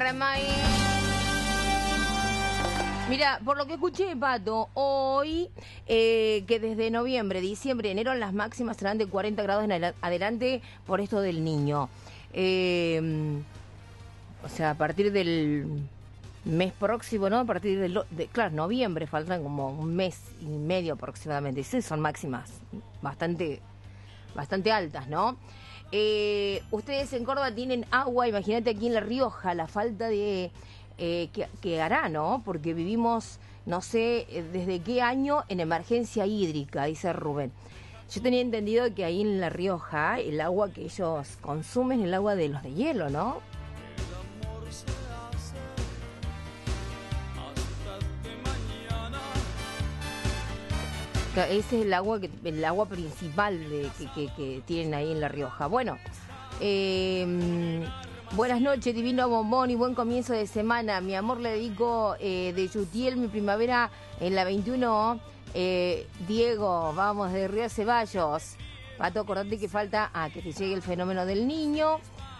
Remay. Mira, por lo que escuché, Pato, hoy, que desde noviembre, diciembre, enero, las máximas serán de 40 grados en adelante por esto del Niño. O sea, a partir del mes próximo, ¿no? A partir claro, noviembre, faltan como un mes y medio aproximadamente. Sí, son máximas bastante altas, ¿no? Ustedes en Córdoba tienen agua, imagínate aquí en La Rioja, la falta de... que hará, ¿no? Porque vivimos, no sé, desde qué año en emergencia hídrica, dice Rubén. Yo tenía entendido que ahí en La Rioja el agua que ellos consumen es el agua de los de hielo, ¿no? Ese es el agua principal que tienen ahí en La Rioja. Bueno, buenas noches, divino bombón, y buen comienzo de semana. Mi amor, le dedico de Yutiel, mi primavera en la 21. Diego, vamos, de Río Ceballos. Pato, acordate que falta que te llegue el fenómeno del Niño.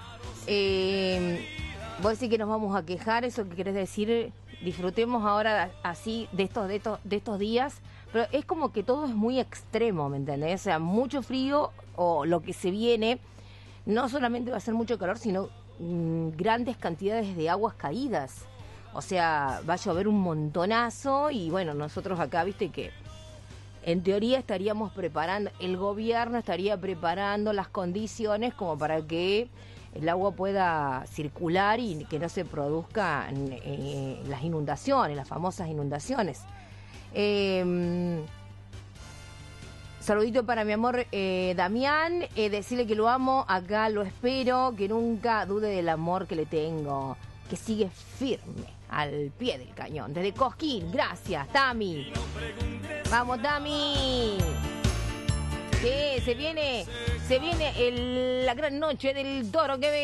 Vos decís que nos vamos a quejar, eso que querés decir, disfrutemos ahora así de estos días. Pero es como que todo es muy extremo, ¿me entendés? O sea, mucho frío o lo que se viene, no solamente va a ser mucho calor, sino grandes cantidades de aguas caídas. O sea, va a llover un montonazo y bueno, nosotros acá, viste que en teoría estaríamos preparando, el gobierno estaría preparando las condiciones como para que el agua pueda circular y que no se produzcan las inundaciones, las famosas inundaciones. Saludito para mi amor Damián, decirle que lo amo, acá lo espero, que nunca dude del amor que le tengo, que sigue firme al pie del cañón. Desde Cosquín, gracias, Tami. Vamos, Tami. Sí, se viene la gran noche del toro que ve.